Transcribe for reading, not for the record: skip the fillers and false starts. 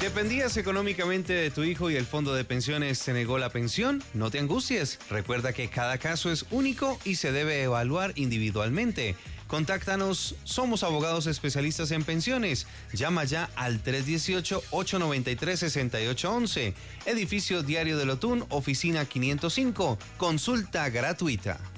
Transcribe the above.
¿Dependías económicamente de tu hijo y el fondo de pensiones te negó la pensión? No te angusties. Recuerda que cada caso es único y se debe evaluar individualmente. Contáctanos, somos abogados especialistas en pensiones. Llama ya al 318-893-6811. Edificio Diario del Otún, oficina 505. Consulta gratuita.